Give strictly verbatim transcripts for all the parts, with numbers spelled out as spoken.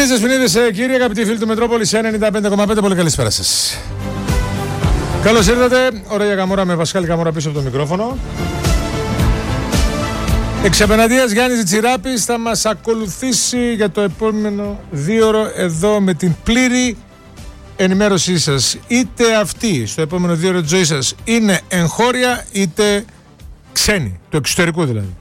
Κυρίες και φίλοι, κύριοι, αγαπητοί φίλοι του Μετρόπολης ενενήντα πέντε κόμμα πέντε, πολύ καλησπέρα σας. Καλώς ήρθατε. Ωραία για Καμόρα με Πασχάλη Καμόρα πίσω από το μικρόφωνο. Εξ απέναντίας Γιάννης Τσιράπης θα μας ακολουθήσει για το επόμενο δύο ώρο εδώ με την πλήρη ενημέρωσή σας. Είτε αυτή στο επόμενο δύο ώρο της ζωής σας είναι εγχώρια είτε ξένη, του εξωτερικού δηλαδή.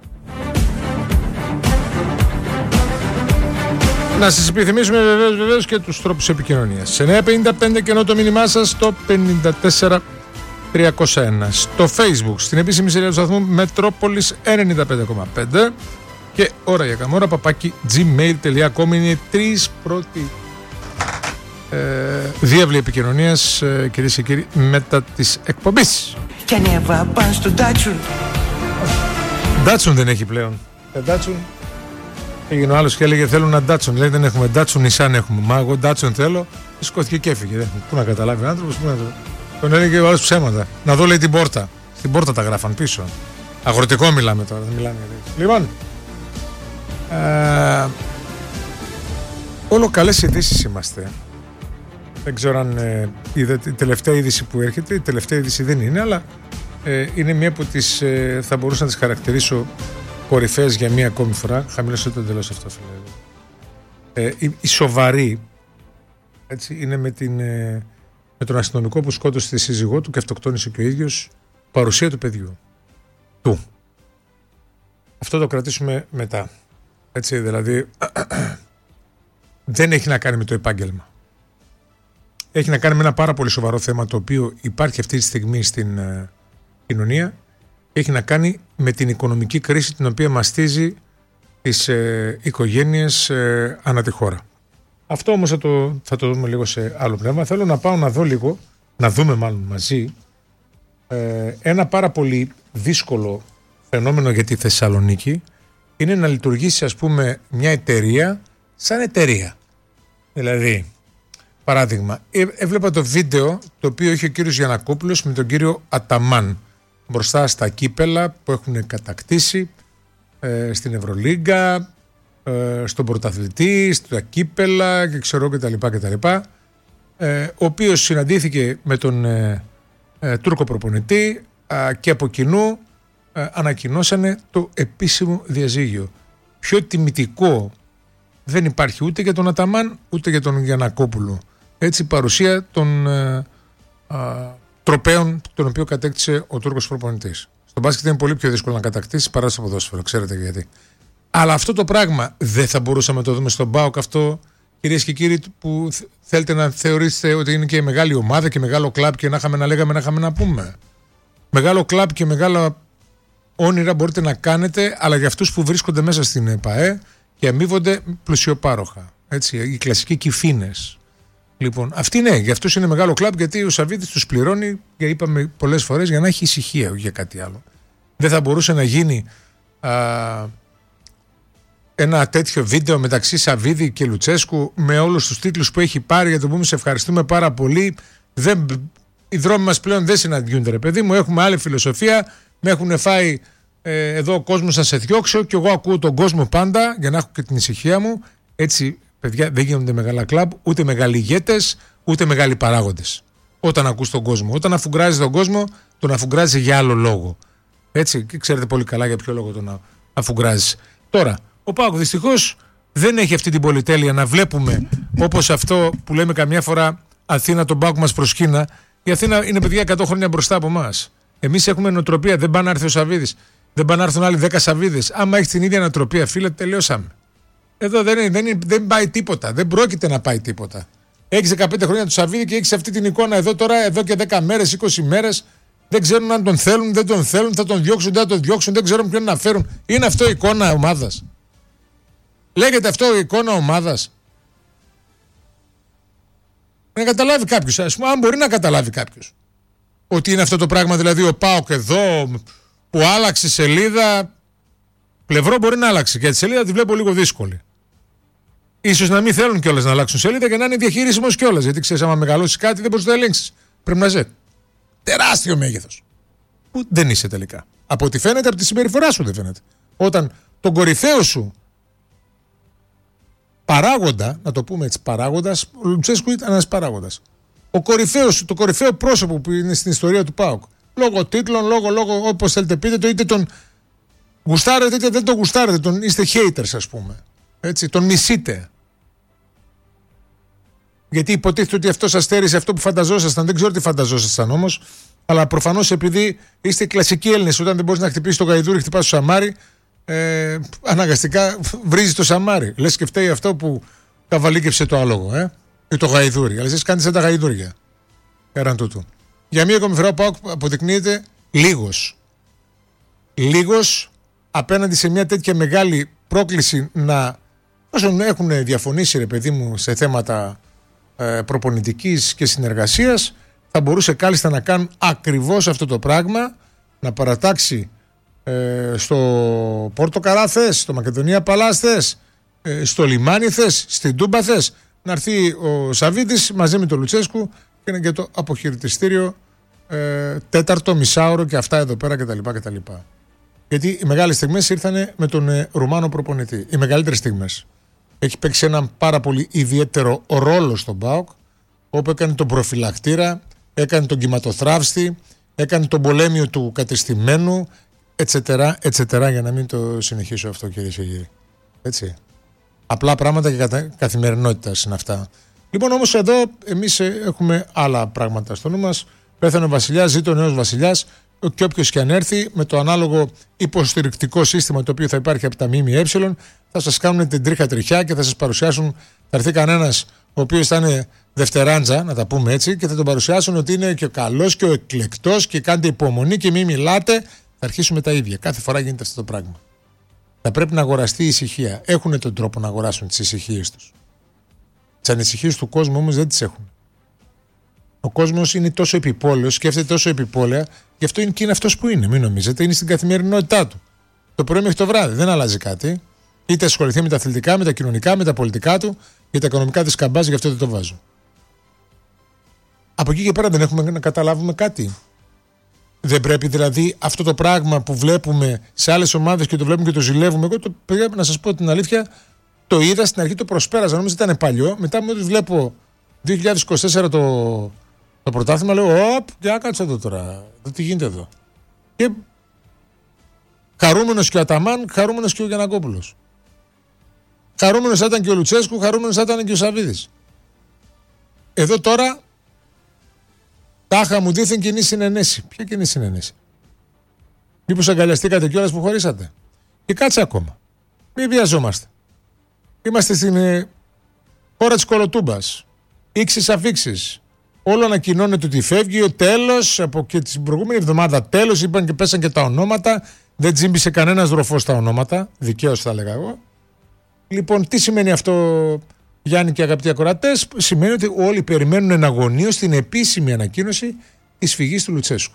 Να σας επιθυμίσουμε βεβαίως, βεβαίως και τους τρόπους επικοινωνίας. εννιά πενήντα πέντε και ενώ το μήνυμά σας στο πενήντα τέσσερα τριακόσια ένα. Στο Facebook, στην επίσημη σελίδα του σταθμού Μετρόπολης ενενήντα πέντε κόμμα πέντε και ώρα για Καμόρα παπάκι gmail τελεία com είναι οι τρεις πρώτοι ε, διάβλοι επικοινωνίας, ε, κυρίες και κύριοι, μετά της εκπομπής. Και ανέβα πάνω στο Ντάτσουν. Ντάτσουν δεν έχει πλέον. Ε, Ντάτσουν. Έγινε ο άλλος και έλεγε θέλω ένα Ντάτσον. Λέει δεν έχουμε Ντάτσον, Νισάν έχουμε. Μα εγώ Ντάτσον θέλω. Σκόθηκε και έφυγε. Πού να καταλάβει ο άνθρωπος, πού να το. Τον έλεγε ο άλλος ψέματα. Να δω λέει την πόρτα. Στην πόρτα τα γράφαν πίσω. Αγροτικό μιλάμε τώρα. Δεν μιλάμε για λοιπόν. Ε, όλο καλές ειδήσεις είμαστε. Δεν ξέρω αν ε, είδατε η τελευταία είδηση που έρχεται. Η τελευταία είδηση δεν είναι, αλλά ε, είναι μία από τις ε, θα μπορούσα να τις χαρακτηρίσω κορυφές για μία ακόμη φορά. Χαμηλώσε το εντελώς αυτό, φίλε. Ε, η, η σοβαρή έτσι, είναι με, την, ε, με τον αστυνομικό που σκότωσε τη σύζυγό του και αυτοκτόνησε και ο ίδιος, παρουσία του παιδιού του. Αυτό το κρατήσουμε μετά. Έτσι, δηλαδή δεν έχει να κάνει με το επάγγελμα. Έχει να κάνει με ένα πάρα πολύ σοβαρό θέμα το οποίο υπάρχει αυτή τη στιγμή στην ε, κοινωνία. Έχει να κάνει με την οικονομική κρίση την οποία μαστίζει τις ε, οικογένειες ε, ανά τη χώρα. Αυτό όμως θα το, θα το δούμε λίγο σε άλλο πνεύμα. Θέλω να πάω να δω λίγο, να δούμε μάλλον μαζί, ε, ένα πάρα πολύ δύσκολο φαινόμενο για τη Θεσσαλονίκη. Είναι να λειτουργήσει, ας πούμε, μια εταιρεία σαν εταιρεία. Δηλαδή, παράδειγμα, ε, έβλεπα το βίντεο το οποίο είχε ο κύριος Γιαννακόπουλος με τον κύριο Αταμάν μπροστά στα κύπελα που έχουν κατακτήσει ε, στην Ευρωλίγκα, ε, στον πρωταθλητή, στα κύπελα και ξέρω κτλ. κτλ ε, ο οποίος συναντήθηκε με τον ε, ε, Τούρκο προπονητή ε, και από κοινού ε, ανακοινώσανε το επίσημο διαζύγιο. Πιο τιμητικό δεν υπάρχει ούτε για τον Αταμάν ούτε για τον Γιαννακόπουλο. Έτσι παρουσία των ε, ε, τροπέων τον οποίο κατέκτησε ο Τούρκος προπονητής. Στο μπάσκετ είναι πολύ πιο δύσκολο να κατακτήσει παρά στο ποδόσφαιρο, ξέρετε γιατί. Αλλά αυτό το πράγμα δεν θα μπορούσαμε να το δούμε στον ΠΑΟΚ αυτό, κυρίες και κύριοι, που θέλετε να θεωρήσετε ότι είναι και μεγάλη ομάδα και μεγάλο κλαμπ και να είχαμε να λέγαμε, να είχαμε να πούμε. Μεγάλο κλαμπ και μεγάλα όνειρα μπορείτε να κάνετε, αλλά για αυτούς που βρίσκονται μέσα στην ΕΠΑΕ και αμείβονται πλουσιοπάροχα. Έτσι, οι κλασικοί κυφίνες. Λοιπόν, αυτή ναι, για αυτούς είναι μεγάλο κλαμπ γιατί ο Σαββίδης τους πληρώνει, και είπαμε πολλές φορές, για να έχει ησυχία, όχι για κάτι άλλο. Δεν θα μπορούσε να γίνει α, ένα τέτοιο βίντεο μεταξύ Σαββίδη και Λουτσέσκου με όλους τους τίτλους που έχει πάρει, για το πούμε σε ευχαριστούμε πάρα πολύ. Δεν, οι δρόμοι μας πλέον δεν συναντιούνται, ρε παιδί μου, έχουμε άλλη φιλοσοφία, με έχουν φάει ε, εδώ ο κόσμος να σε διώξω και εγώ ακούω τον κόσμο πάντα για να έχω και την ησυχία μου. Έτσι, παιδιά, δεν γίνονται μεγάλα κλαμπ, ούτε μεγάλοι ηγέτες, ούτε μεγάλοι παράγοντες. Όταν ακούς τον κόσμο. Όταν αφουγκράζεις τον κόσμο, τον αφουγκράζεις για άλλο λόγο. Έτσι, και ξέρετε πολύ καλά για ποιο λόγο τον αφουγκράζεις. Τώρα, ο ΠΑΟΚ δυστυχώς δεν έχει αυτή την πολυτέλεια να βλέπουμε, όπως αυτό που λέμε καμιά φορά, Αθήνα τον ΠΑΟΚ μας προσκύνα. Η Αθήνα είναι, παιδιά, εκατό χρόνια μπροστά από εμάς. Εμείς έχουμε νοοτροπία, δεν πάνε να έρθει ο Σαββίδης, δεν πάνε να έρθουν άλλοι δέκα Σαββίδες. Άμα έχει την ίδια νοοτροπία, φίλε, τελειώσαμε. Εδώ δεν, είναι, δεν, είναι, δεν πάει τίποτα. Δεν πρόκειται να πάει τίποτα. Έχεις δεκαπέντε χρόνια του Σαββίδη και έχεις αυτή την εικόνα εδώ τώρα, εδώ και δέκα μέρες, είκοσι μέρες. Δεν ξέρουν αν τον θέλουν, δεν τον θέλουν, θα τον διώξουν, δεν θα τον διώξουν, δεν ξέρουν ποιον να φέρουν. Είναι αυτό η εικόνα ομάδας? Λέγεται αυτό η εικόνα ομάδας? Να καταλάβει κάποιος, ας πούμε, αν μπορεί να καταλάβει κάποιος ότι είναι αυτό το πράγμα, δηλαδή ο ΠΑΟΚ εδώ που άλλαξε σελίδα. Πλευρό μπορεί να αλλάξει και τη σελίδα τη βλέπω λίγο δύσκολη. Ίσως να μην θέλουν κιόλας να αλλάξουν σελίδα και να είναι διαχειρίσιμος κιόλας. Γιατί ξέρεις, άμα μεγαλώσει κάτι δεν μπορείς να το ελέγξεις. Πρέπει να είσαι τεράστιο μέγεθος. Που δεν είσαι τελικά. Από ό,τι φαίνεται, από τη συμπεριφορά σου δεν φαίνεται. Όταν τον κορυφαίο σου παράγοντα, να το πούμε έτσι, παράγοντας, ο Λουτσέσκου ήταν ένας παράγοντας. Ο κορυφαίος, το κορυφαίο πρόσωπο που είναι στην ιστορία του ΠΑΟΚ. Λόγω τίτλων, λόγω, λόγω όπως θέλετε πείτε το, είτε τον γουστάρετε είτε δεν τον γουστάρετε, τον είστε haters ας πούμε. Έτσι, τον μισείτε. Γιατί υποτίθεται ότι αυτό σας στέρισε αυτό που φανταζόσασταν. Δεν ξέρω τι φανταζόσασταν όμως. Αλλά προφανώς επειδή είστε κλασικοί Έλληνες, όταν δεν μπορείς να χτυπήσεις το γαϊδούρι, χτυπάς το σαμάρι, ε, αναγκαστικά βρίζεις το σαμάρι. Λες και φταίει αυτό που καβαλίκευσε το άλογο, ε, ή το γαϊδούρι. Αλλά εσείς κάνετε σαν τα γαϊδούρια. Πέραν τούτου. Για μία ακόμη φορά ο ΠΑΟΚ αποδεικνύεται λίγος. Λίγος απέναντι σε μια τέτοια μεγάλη πρόκληση να. Όσον έχουν διαφωνήσει, ρε παιδί μου, σε θέματα ε, προπονητικής και συνεργασίας, θα μπορούσε κάλλιστα να κάνουν ακριβώς αυτό το πράγμα, να παρατάξει ε, στο Πόρτο Καρά θες, στο Μακεδονία Παλάς θες, ε, στο Λιμάνι θες, στην Τούμπα θες, να έρθει ο Σαββίδης μαζί με τον Λουτσέσκου και είναι και το αποχαιρετιστήριο ε, τέταρτο, μισάωρο και αυτά εδώ πέρα κτλ. κτλ. Γιατί οι μεγάλες στιγμές ήρθαν με τον ε, Ρουμάνο προπονητή. Οι μεγαλύτερες στιγμές. Έχει παίξει έναν πάρα πολύ ιδιαίτερο ρόλο στον ΠΑΟΚ, όπου έκανε τον προφυλακτήρα, έκανε τον κυματοθράυστη, έκανε τον πολέμιο του κατεστημένου, ετσετέρα, ετσετέρα, για να μην το συνεχίσω αυτό, κύριε Σεγγύρη. Έτσι. Απλά πράγματα και καθα... καθημερινότητα είναι αυτά. Λοιπόν, όμως εδώ εμείς έχουμε άλλα πράγματα στο νου μας. Πέθανε ο βασιλιάς, ζήτω ο νέος βασιλιάς, και όποιος και αν έρθει με το ανάλογο υποστηρικτικό σύστημα το οποίο θα υπάρχει από τα ΜΜΕ, θα σας κάνουν την τρίχα τριχιά και θα σας παρουσιάσουν. Θα έρθει κανένας ο οποίος θα είναι δευτεράντζα, να τα πούμε έτσι, και θα τον παρουσιάσουν ότι είναι και ο καλός και ο εκλεκτός και κάντε υπομονή και μην μιλάτε. Θα αρχίσουμε τα ίδια. Κάθε φορά γίνεται αυτό το πράγμα. Θα πρέπει να αγοραστεί η ησυχία. Έχουν τον τρόπο να αγοράσουν τις ησυχίες τους. Τις ανησυχίες του κόσμου όμως δεν τις έχουν. Ο κόσμος είναι τόσο επιπόλαιος, σκέφτεται τόσο επιπόλαια, γι' αυτό είναι και είναι αυτός που είναι. Μην νομίζετε, είναι στην καθημερινότητά του. Το πρωί μέχρι το βράδυ δεν αλλάζει κάτι. Είτε ασχοληθεί με τα αθλητικά, με τα κοινωνικά, με τα πολιτικά του, για τα οικονομικά της καμπάς, γι' αυτό δεν το βάζω. Από εκεί και πέρα δεν έχουμε να καταλάβουμε κάτι. Δεν πρέπει δηλαδή αυτό το πράγμα που βλέπουμε σε άλλες ομάδες και το βλέπουμε και το ζηλεύουμε. Εγώ το πρέπει να σας πω την αλήθεια, το είδα στην αρχή, το προσπέραζα. Νομίζω ήταν παλιό. Μετά μου βλέπω δύο χιλιάδες είκοσι τέσσερα το, το πρωτάθλημα, λέω: Οπ, για κάτσε εδώ τώρα. Τι γίνεται εδώ. Και χαρούμενος και ο Αταμάν, χαρούμενος και ο Γιαννακόπουλος. Χαρούμενος θα ήταν και ο Λουτσέσκου, χαρούμενος θα ήταν και ο Σαββίδης. Εδώ τώρα τάχα μου δήθεν κοινή συνενέση. Ποια κοινή συνενέση? Μήπως αγκαλιαστήκατε κιόλας που χωρίσατε? Και κάτσε ακόμα. Μην βιαζόμαστε. Είμαστε στην ε, χώρα της κολοτούμπας. Ήξεις αφήξεις. Όλο ανακοινώνεται ότι φεύγει ο τέλος. Από και την προηγούμενη εβδομάδα τέλος. Είπαν και πέσαν και τα ονόματα. Δεν τζίμπησε κανένας δροφός στα ονόματα. Δικαίως θα έλεγα εγώ. Λοιπόν, τι σημαίνει αυτό, Γιάννη και αγαπητοί ακροατές? Σημαίνει ότι όλοι περιμένουν εναγωνίως την επίσημη ανακοίνωση της φυγής του Λουτσέσκου.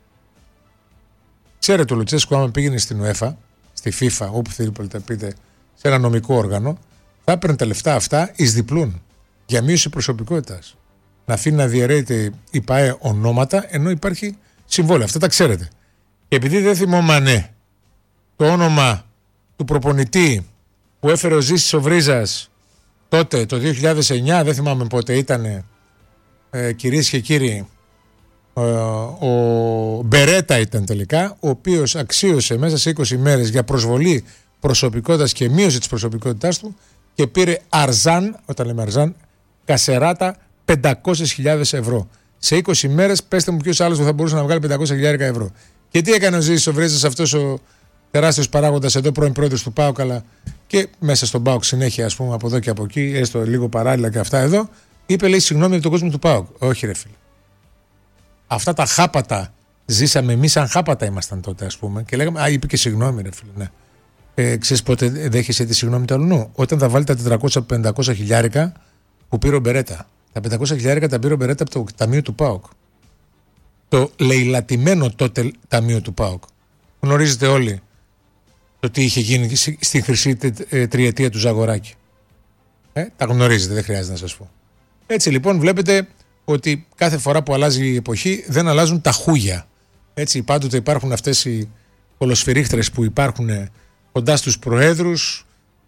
Ξέρετε, ο Λουτσέσκου άμα πήγαινε στην UEFA, στη FIFA, όπου θέλετε να πείτε, σε ένα νομικό όργανο, θα έπαιρνε τα λεφτά αυτά εις διπλούν για μείωση προσωπικότητας. Να αφήνει να διαιρέεται η ΠΑΕ ονόματα, ενώ υπάρχει συμβόλαιο. Αυτά τα ξέρετε. Και επειδή δεν θυμόμανε το όνομα του προπονητή που έφερε ο Ζήσης ο Βρίζας τότε το δύο χιλιάδες εννιά, δεν θυμάμαι πότε ήταν, ε, κυρίες και κύριοι, ε, ο Μπερέτα ήταν τελικά, ο οποίος αξίωσε μέσα σε είκοσι μέρες για προσβολή προσωπικότητας και μείωση της προσωπικότητάς του και πήρε Αρζάν, όταν λέμε Αρζάν, κασεράτα πεντακόσιες χιλιάδες ευρώ. Σε είκοσι μέρες, πέστε μου ποιος άλλος θα μπορούσε να βγάλει πεντακόσια χιλιάδες ευρώ. Και τι έκανε ο Ζήσης ο Βρίζας, αυτός ο τεράστιος παράγοντας εδώ, πρώην πρόεδρος του ΠΑΟΚ, αλλά και μέσα στον ΠΑΟΚ συνέχεια, ας πούμε, από εδώ και από εκεί, έστω λίγο παράλληλα και αυτά εδώ, είπε, λέει, συγγνώμη από τον κόσμο του ΠΑΟΚ. Όχι, ρε φίλε. Αυτά τα χάπατα ζήσαμε εμείς, σαν χάπατα ήμασταν τότε, ας πούμε, και λέγαμε, α, είπε και συγγνώμη, ρε φίλε. Ναι. Ε, ξέρεις πότε δέχεσαι τη συγγνώμη του αλλού? Όταν θα βάλει τα τετρακόσια με πεντακόσια χιλιάρικα που πήρε ο Μπερέτα. Τα πεντακόσια χιλιάρικα τα πήρε ο Μπερέτα από το ταμείο του ΠΑΟΚ. Το λεηλατημένο τότε ταμείο του ΠΑΟΚ. Γνωρίζετε όλοι το τι είχε γίνει στη χρυσή τριετία του Ζαγοράκη. Ε, τα γνωρίζετε, δεν χρειάζεται να σας πω. Έτσι λοιπόν βλέπετε ότι κάθε φορά που αλλάζει η εποχή δεν αλλάζουν τα χούγια. Έτσι πάντοτε υπάρχουν αυτές οι κολοσφαιρίχτρες που υπάρχουν κοντά στους προέδρους,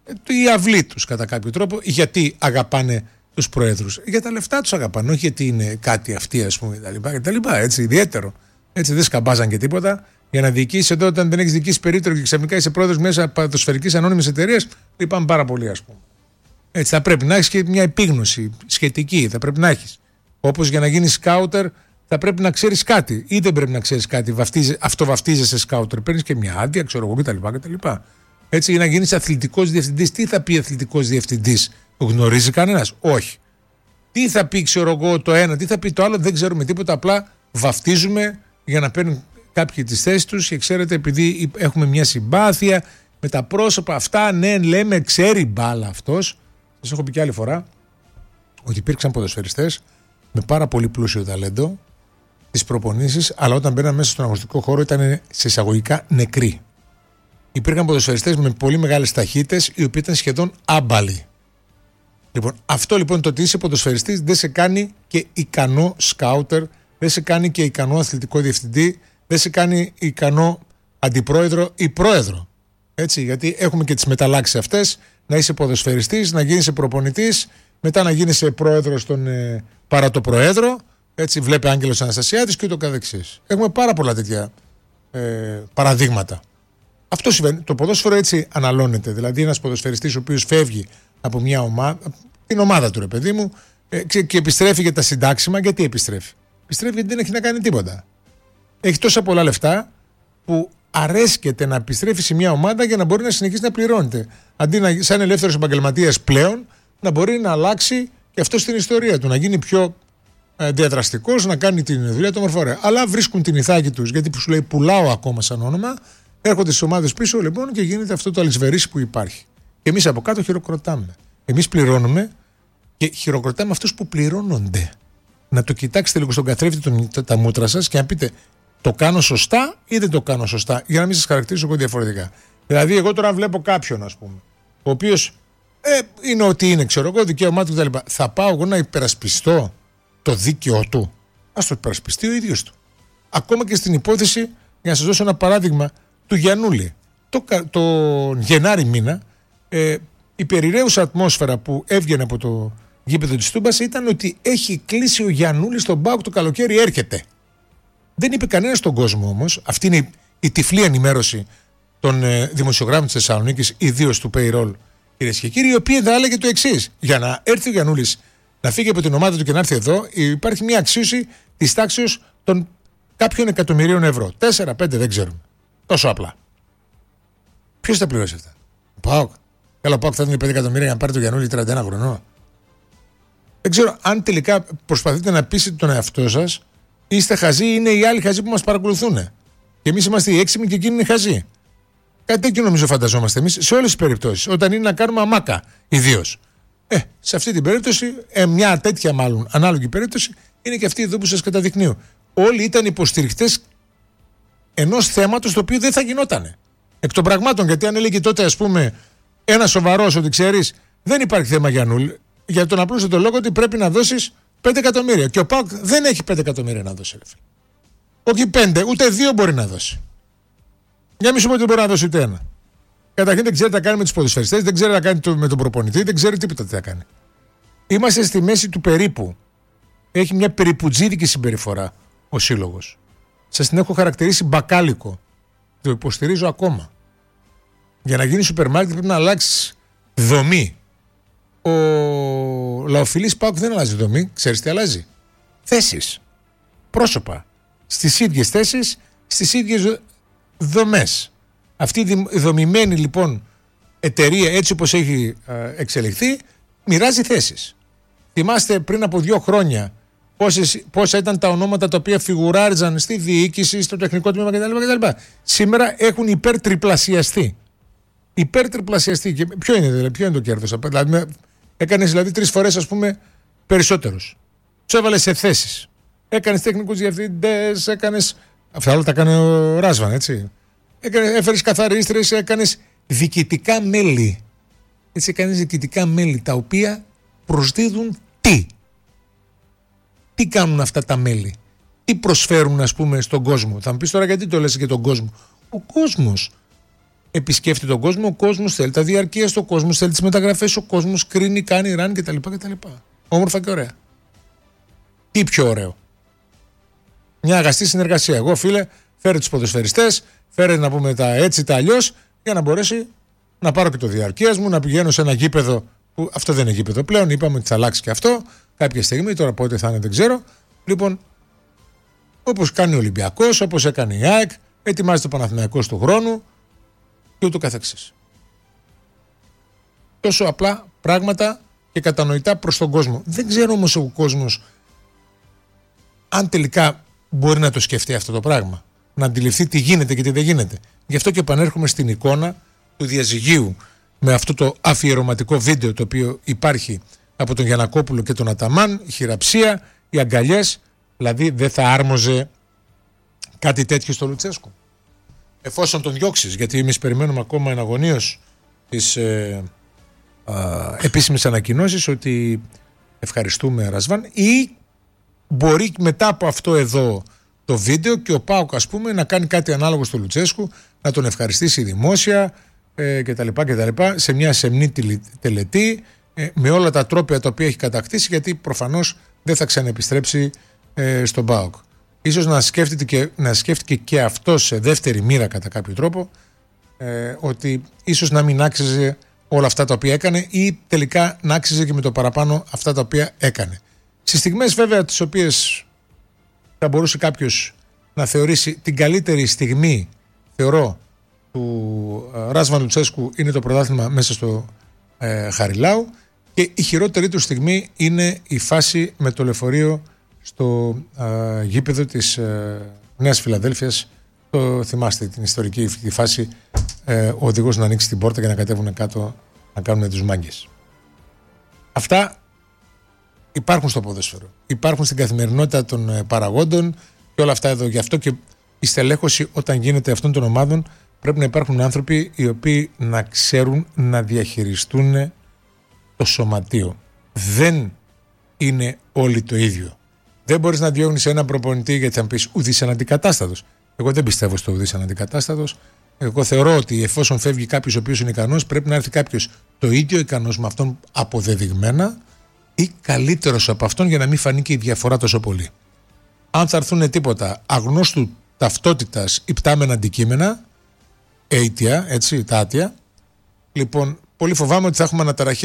η αυλή τους κατά κάποιο τρόπο. Γιατί αγαπάνε τους προέδρους? Για τα λεφτά τους αγαπάνε, όχι γιατί είναι κάτι αυτοί, ας πούμε, κτλ. Έτσι, ιδιαίτερο. Έτσι, δεν σκαμπάζαν και τίποτα. Για να διοικήσει εδώ, όταν δεν έχει διοικήσει περίπτωρο και ξαφνικά είσαι πρόεδρος μέσα ποδοσφαιρικής ανώνυμης εταιρείας, λυπάμαι πάρα πολύ, ας πούμε. Έτσι, θα πρέπει να έχεις και μια επίγνωση σχετική, θα πρέπει να έχεις. Όπως για να γίνεις σκάουτερ, θα πρέπει να ξέρεις κάτι. Ή δεν πρέπει να ξέρεις κάτι, βαφτίζε, αυτοβαφτίζεσαι σκάουτερ. Παίρνεις και μια άδεια, ξέρω εγώ κτλ. Έτσι, για να γίνεις αθλητικός διευθυντής, τι θα πει αθλητικός διευθυντής? Το γνωρίζει κανένας? Όχι. Τι θα πει, ξέρω εγώ, το ένα, τι θα πει το άλλο, δεν ξέρουμε τίποτα. Απλά βαφτίζουμε για να παίρνουν κάποιοι τις θέσεις τους και ξέρετε, επειδή έχουμε μια συμπάθεια με τα πρόσωπα αυτά, ναι, λέμε, ξέρει μπάλα αυτός. Σας έχω πει και άλλη φορά ότι υπήρξαν ποδοσφαιριστές με πάρα πολύ πλούσιο ταλέντο τις προπονήσεις, αλλά όταν μπαίναν μέσα στον αγωνιστικό χώρο ήταν σε εισαγωγικά νεκροί. Υπήρχαν ποδοσφαιριστές με πολύ μεγάλες ταχύτητες, οι οποίοι ήταν σχεδόν άμπαλοι. Λοιπόν, αυτό λοιπόν το ότι είσαι ποδοσφαιριστής δεν σε κάνει και ικανό σκάουτερ, δεν σε κάνει και ικανό αθλητικό διευθυντή, δεν σε κάνει ικανό αντιπρόεδρο ή πρόεδρο. Έτσι, γιατί έχουμε και τις μεταλλάξεις αυτές, να είσαι ποδοσφαιριστής, να γίνεις προπονητής, μετά να γίνεις πρόεδρος στον ε, παρατοπροέδρο, έτσι, βλέπε Άγγελος Αναστασιάδης και ούτω καθεξής. Έχουμε πάρα πολλά τέτοια ε, παραδείγματα. Αυτό συμβαίνει. Το ποδόσφαιρο έτσι αναλώνεται. Δηλαδή, ένας ποδοσφαιριστής ο οποίος φεύγει από μια ομάδα, την ομάδα του, ρε παιδί μου, ε, και επιστρέφει για τα συντάξιμα. Γιατί επιστρέφει? Επιστρέφει γιατί δεν έχει να κάνει τίποτα. Έχει τόσα πολλά λεφτά που αρέσκεται να επιστρέφει σε μια ομάδα για να μπορεί να συνεχίσει να πληρώνεται. Αντί να, σαν ελεύθερος επαγγελματίας πλέον, να μπορεί να αλλάξει και αυτό στην ιστορία του, να γίνει πιο ε, διαδραστικός, να κάνει την δουλειά του μορφωρέα. Αλλά βρίσκουν την ηθάκη τους, γιατί που σου λέει πουλάω ακόμα σαν όνομα, έρχονται στις ομάδες πίσω λοιπόν και γίνεται αυτό το αλυσβερίσι που υπάρχει. Και εμείς από κάτω χειροκροτάμε. Εμείς πληρώνουμε και χειροκροτάμε αυτούς που πληρώνονται. Να το κοιτάξετε λίγο στον καθρέφτη τον, τα, τα μούτρα σας και να πείτε, το κάνω σωστά ή δεν το κάνω σωστά, για να μην σας χαρακτηρίσω εγώ διαφορετικά. Δηλαδή, εγώ τώρα βλέπω κάποιον, ας πούμε, ο οποίος ε, είναι ό,τι είναι, ξέρω εγώ, δικαίωμά του κτλ. Θα πάω εγώ να υπερασπιστώ το δίκαιό του? Ας το υπερασπιστεί ο ίδιος του. Ακόμα και στην υπόθεση, για να σας δώσω ένα παράδειγμα, του Γιαννούλη. Το, το Γενάρη μήνα, ε, η περιραίουσα ατμόσφαιρα που έβγαινε από το γήπεδο της Τούμπας ήταν ότι έχει κλείσει ο Γιαννούλης στον ΠΑΟΚ, το καλοκαίρι έρχεται. Δεν είπε κανένας στον κόσμο όμως, αυτή είναι η, η τυφλή ενημέρωση των ε, δημοσιογράφων της Θεσσαλονίκης, ιδίως του Payroll, κυρίες και κύριοι, η οποία θα έλεγε το εξής: για να έρθει ο Γιαννούλης να φύγει από την ομάδα του και να έρθει εδώ, υπάρχει μια αξίωση της τάξης των κάποιων εκατομμυρίων ευρώ. Τέσσερα, πέντε, δεν ξέρουμε. Τόσο απλά. Ποιος θα πληρώσει αυτά? Ο ΠΑΟΚ? Καλά, ο ΠΑΟΚ θα δίνει πέντε εκατομμύρια για να πάρει το Γιαννούλη τριάντα ένα χρονών. Δεν ξέρω αν τελικά προσπαθείτε να πείσετε τον εαυτό σας, είστε χαζοί ή είναι οι άλλοι χαζοί που μας παρακολουθούν. Και εμείς είμαστε οι έξυπνοι και εκείνοι είναι χαζοί. Κάτι τέτοιο νομίζω φανταζόμαστε εμείς σε όλες τις περιπτώσεις. Όταν είναι να κάνουμε αμάκα, ιδίως. Ε, σε αυτή την περίπτωση, ε, μια τέτοια μάλλον ανάλογη περίπτωση, είναι και αυτή εδώ που σας καταδεικνύω. Όλοι ήταν υποστηρικτές ενός θέματος το οποίο δεν θα γινότανε. Εκ των πραγμάτων, γιατί αν έλεγε τότε, ας πούμε, ένα σοβαρός ότι ξέρεις, δεν υπάρχει θέμα Γιαννούλη, για τον απλούστατο λόγο ότι πρέπει να δώσεις πέντε εκατομμύρια. Και ο ΠΑΟΚ δεν έχει πέντε εκατομμύρια να δώσει. Όχι πέντε, ούτε δύο μπορεί να δώσει. Για μη σου πω ότι δεν μπορεί να δώσει ούτε ένα. Καταρχήν δεν ξέρει τι θα κάνει με τους ποδοσφαιριστές, δεν ξέρει τι θα κάνει το, με τον προπονητή, δεν ξέρει τίποτα τι θα κάνει. Είμαστε στη μέση του περίπου. Έχει μια περιπουτζίδικη συμπεριφορά ο σύλλογος. Σας την έχω χαρακτηρίσει μπακάλικο. Το υποστηρίζω ακόμα. Για να γίνει σούπερ μάρκετ πρέπει να αλλάξει δομή. Ο λαοφιλής ΠΑΟΚ δεν αλλάζει δομή. Ξέρεις τι αλλάζει? Θέσεις. Πρόσωπα. Στις ίδιες θέσεις, στις ίδιες δομές. Αυτή η δομημένη λοιπόν εταιρεία, έτσι όπως έχει εξελιχθεί, μοιράζει θέσεις. Θυμάστε πριν από δύο χρόνια πόσες, πόσα ήταν τα ονόματα τα οποία φιγουράριζαν στη διοίκηση, στο τεχνικό τμήμα κτλ. Σήμερα έχουν υπερτριπλασιαστεί. Υπερτριπλασιαστεί. Και ποιο είναι, δηλαδή, ποιο είναι το κέρδος? Δηλαδή, έκανες δηλαδή τρεις φορές, ας πούμε, περισσότερους. Τους έβαλες σε θέσεις. Έκανες τεχνικούς διευθυντές, έκανες. Αυτά όλα τα κάνει ο Ράσβαν, έτσι. Έκανες, έφερες καθαρίστρες, έκανες διοικητικά μέλη. Έτσι, έκανες διοικητικά μέλη τα οποία προσδίδουν τι. Τι κάνουν αυτά τα μέλη? Τι προσφέρουν, ας πούμε, στον κόσμο? Θα μου πεις τώρα γιατί το λες και τον κόσμο? Ο κόσμος επισκέφτει τον κόσμο, ο κόσμος θέλει τα διαρκείας, ο κόσμος θέλει τις μεταγραφές, ο κόσμος κρίνει, κάνει ραν κτλ. κτλ. Όμορφα και ωραία. Τι πιο ωραίο. Μια αγαστή συνεργασία. Εγώ, φίλε, φέρε τους ποδοσφαιριστές, φέρε να πούμε τα έτσι, τα αλλιώς, για να μπορέσει να πάρω και το διαρκείας μου, να πηγαίνω σε ένα γήπεδο που αυτό δεν είναι γήπεδο πλέον. Είπαμε ότι θα αλλάξει και αυτό κάποια στιγμή, τώρα πότε θα είναι δεν ξέρω. Λοιπόν, όπως κάνει ο Ολυμπιακός, όπως έκανε η ΑΕΚ, ετοιμάζεται ο Παναθηναϊκός του χρόνου και ούτω καθεξής. Τόσο απλά πράγματα και κατανοητά προς τον κόσμο. Δεν ξέρω όμως ο κόσμος αν τελικά μπορεί να το σκεφτεί αυτό το πράγμα. Να αντιληφθεί τι γίνεται και τι δεν γίνεται. Γι' αυτό και επανέρχομαι στην εικόνα του διαζυγίου με αυτό το αφιερωματικό βίντεο το οποίο υπάρχει από τον Γιαννακόπουλο και τον Αταμάν, η χειραψία, οι αγκαλιές. Δηλαδή δεν θα άρμοζε κάτι τέτοιο στο Λουτσέσκου εφόσον τον διώξεις, γιατί εμείς περιμένουμε ακόμα εναγωνίως τις ε, α, επίσημες ανακοινώσεις ότι ευχαριστούμε Ρασβάν, ή μπορεί μετά από αυτό εδώ το βίντεο και ο ΠΑΟΚ ας πούμε να κάνει κάτι ανάλογο στο Λουτσέσκου, να τον ευχαριστήσει δημόσια ε, κτλ, κτλ, σε μια σεμνή τελετή ε, με όλα τα τρόπια τα οποία έχει κατακτήσει, γιατί προφανώς δεν θα ξαναεπιστρέψει ε, στον ΠΑΟΚ. Ίσως να σκέφτηκε και, να σκέφτηκε και αυτό σε δεύτερη μοίρα κατά κάποιο τρόπο ε, ότι ίσως να μην άξιζε όλα αυτά τα οποία έκανε ή τελικά να άξιζε και με το παραπάνω αυτά τα οποία έκανε. Στις στιγμές βέβαια τις οποίες θα μπορούσε κάποιος να θεωρήσει την καλύτερη στιγμή, θεωρώ, του ε, Ράσβαν Λουτσέσκου είναι το πρωτάθλημα μέσα στο ε, Χαριλάου, και η χειρότερη του στιγμή είναι η φάση με το λεωφορείο στο ε, γήπεδο της ε, Νέας Φιλαδέλφειας. Το θυμάστε την ιστορική τη φάση, ε, ο οδηγός να ανοίξει την πόρτα και να κατέβουν κάτω να κάνουν τους μάγκες. Αυτά υπάρχουν στο ποδόσφαιρο, υπάρχουν στην καθημερινότητα των ε, παραγόντων και όλα αυτά εδώ. Γι' αυτό και η στελέχωση όταν γίνεται αυτών των ομάδων πρέπει να υπάρχουν άνθρωποι οι οποίοι να ξέρουν να διαχειριστούν το σωματείο. Δεν είναι όλοι το ίδιο. Δεν μπορείς να διώχνεις έναν προπονητή γιατί θα μου πεις ουδής αναντικατάστατος. Εγώ δεν πιστεύω στο ουδής αναντικατάστατος. Εγώ θεωρώ ότι εφόσον φεύγει κάποιος ο οποίος είναι ικανός, πρέπει να έρθει κάποιος το ίδιο ικανός με αυτόν αποδεδειγμένα ή καλύτερος από αυτόν, για να μην φανεί και η διαφορά τόσο πολύ. Αν θα έρθουν τίποτα αγνώστου ταυτότητας υπτάμενα αντικείμενα, αίτια, έτσι, τα άτια, λοιπόν, πολύ φοβάμαι ότι θα έχουμε αναταραχή